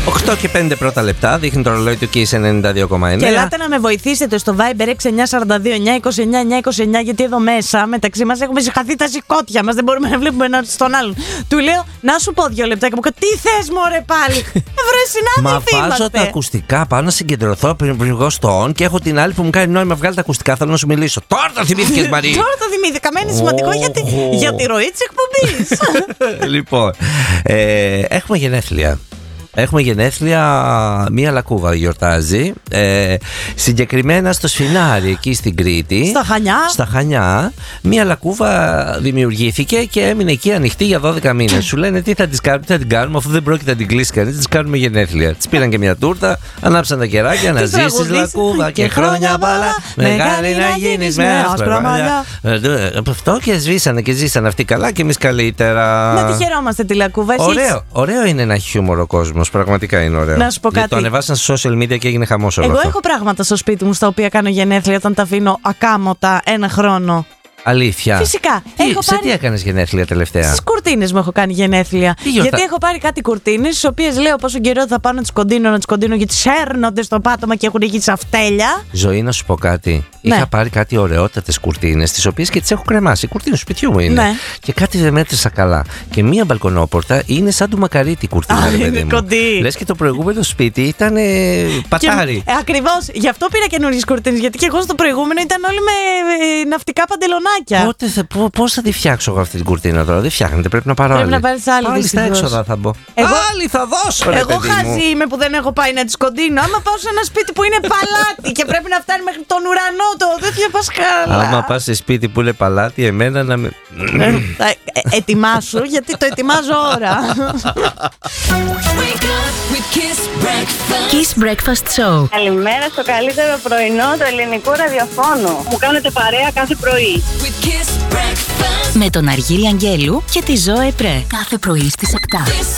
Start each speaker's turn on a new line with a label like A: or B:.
A: 8 και 5 πρώτα λεπτά, δείχνει το ρολόι του Kiss 92,9.
B: Και ελάτε να με βοηθήσετε στο Viber 6942-929-29, γιατί εδώ μέσα μεταξύ μας έχουμε συγχαθεί τα σηκώτια μας. Δεν μπορούμε να βλέπουμε έναν στον άλλον. Του λέω να σου πω 2 λεπτάκια. Τι θες, μωρέ, πάλι. Βρε συνάδελφοι.
A: Μα βάζω τα ακουστικά πάνω να συγκεντρωθώ πριν βγω στο on και έχω την άλλη που μου κάνει νόημα. Βγάλει τα ακουστικά, θέλω να σου μιλήσω. Τώρα το θυμήθηκες, Μαρή.
B: Τώρα το θυμήθηκα. Μένει σημαντικό για τη ροή της εκπομπής.
A: Λοιπόν, έχουμε γενέθλια. Έχουμε γενέθλια, μία λακκούβα γιορτάζει, συγκεκριμένα στο Σφινάρι, εκεί στην Κρήτη. Στα Χανιά. Μία λακκούβα δημιουργήθηκε και έμεινε εκεί ανοιχτή για 12 μήνες. Σου λένε τι θα την κάνουμε, αφού δεν πρόκειται να την κλείσει κανείς, τις κάνουμε γενέθλια. Τις πήραν και μια τούρτα, ανάψαν τα κεράκια, να ζήσεις λακκούβα και χρόνια μπάλα, μεγάλη να γίνεις με άσπρα μαλλιά. Αυτό και σβήσανε και ζήσαν αυτοί καλά και εμείς καλύτερα.
B: Να τη χαιρόμαστε τη λακκούβα, εσείς.
A: Ωραίο είναι να έχει χιούμορ ο κόσμος. Πραγματικά είναι ωραίο.
B: Να σου πω κάτι.
A: Το ανεβάσαν στα social media και έγινε χαμός όλο
B: Εγώ
A: αυτό.
B: έχω πράγματα στο σπίτι μου στα οποία κάνω γενέθλια όταν τα αφήνω ακάμωτα 1 χρόνο.
A: Αλήθεια.
B: Φυσικά.
A: Τι έκανες γενέθλια τελευταία?
B: Στις κουρτίνες μου έχω κάνει γενέθλια. Γιατί έχω πάρει κάτι κουρτίνες, τις οποίες λέω πόσο καιρό θα πάω να τις κοντίνω, γιατί σέρνονται στο πάτωμα και έχουν γίνει σαφτέλια.
A: Ζωή, να σου πω κάτι.
B: Ναι.
A: Είχα πάρει κάτι ωραιότατες κουρτίνες, τις οποίες και τις έχω κρεμάσει. Οι κουρτίνες του σπιτιού μου είναι.
B: Ναι.
A: Και κάτι δεν μέτρησα καλά. Και μία μπαλκονόπορτα είναι σαν του μακαρίτη κουρτίνα.
B: Είναι κοντή.
A: Λες και το προηγούμενο σπίτι ήταν πατάρι.
B: Ακριβώς. Γι' αυτό πήρα καινούργιες κουρτίνες. Γιατί και εγώ στο προηγούμενο ήταν όλοι με ναυτικά παντελονάκια.
A: Πώς θα τη φτιάξω εγώ αυτή την κουρτίνα τώρα? Δεν φτιάχνεται, πρέπει να πάρω άλλη.
B: Πρέπει να πάρεις άλλη.
A: Πάλι στα έξοδα θα μπω. Άλλη θα δώσω, ρε
B: εγώ
A: παιδί μου.
B: χαζή είμαι που δεν έχω πάει να τις κοντίνω. Άμα πάω σε ένα σπίτι που είναι παλάτι και πρέπει να φτάνει μέχρι τον ουρανό, το τέτοιο πας καλά.
A: Άμα πας σε σπίτι που είναι παλάτι, εμένα να με.
B: Ετοιμάσου, γιατί το ετοιμάζω ώρα.
C: Kiss Breakfast Show.
D: Καλημέρα στο καλύτερο πρωινό του ελληνικού ραδιοφώνου. Μου κάνετε παρέα κάθε πρωί.
C: Με τον Αργύρι Αγγέλου και τη Ζωέ Πρέ. Κάθε πρωί στις 7.